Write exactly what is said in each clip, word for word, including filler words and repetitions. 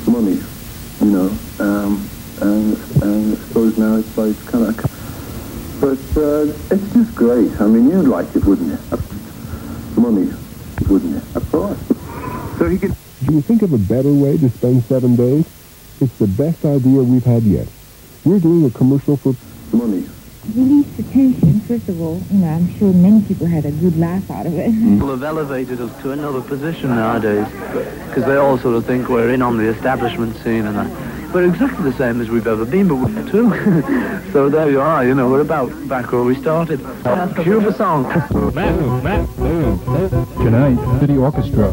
money, you know, um, and, and I suppose now it's like kind of, but uh, it's just great. I mean, you'd like it, wouldn't you? Money, wouldn't you? Of course. So he could... Do you think of a better way to spend seven days? It's the best idea we've had yet. We're doing a commercial for money. Release the tension, first of all. You know, I'm sure many people had a good laugh out of it. People have elevated us to another position nowadays because they all sort of think we're in on the establishment scene and that. We're exactly the same as we've ever been, but we're too. So there you are, you know, we're about back where we started. Cue the song. Matt, Matt, Tonight, City Orchestra.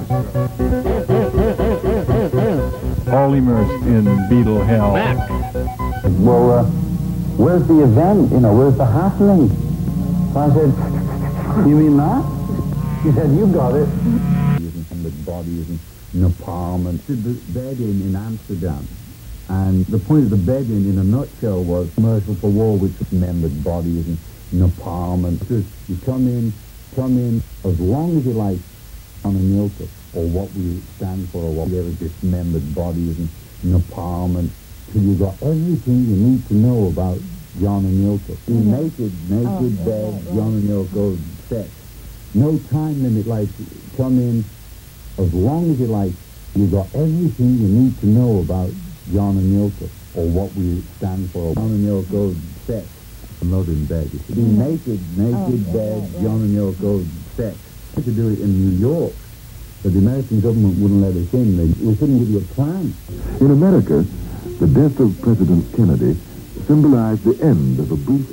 All immersed in Beatle hell. Mac. Well, uh, where's the event? You know, where's the happening? So I said, you mean that? He said, you got it. The bodies in Napalm and the bed in in Amsterdam. And the point of the bed in, in a nutshell, was commercial for war, which remembered bodies and napalm. And just, you come in, come in as long as you like on a Milka, or what we stand for, or what we ever dismembered bodies and napalm, and till you got everything you need to know about John and Yoko. Mm-hmm. Naked, naked oh, bed, right, right. John and Yoko, sex. No time limit, like, come in as long as you like. You got everything you need to know about John and Yoko, or what we stand for. John and Yoko, sex. I'm not in bed. You see. Mm-hmm. Naked, naked oh, bed, right, right. John and Yoko, sex. We had to do it in New York, but the American government wouldn't let us in. They, we couldn't give you a plan. In America, the death of President Kennedy symbolized the end of a brief